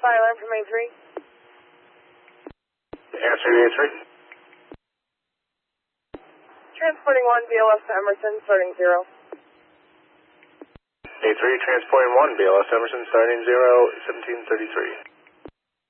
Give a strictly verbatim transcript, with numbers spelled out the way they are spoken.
Fire alarm from A three. Answer A three. Transporting one, B L S to Emerson, starting zero. A three, transporting one, B L S Emerson, starting zero, seventeen thirty-three.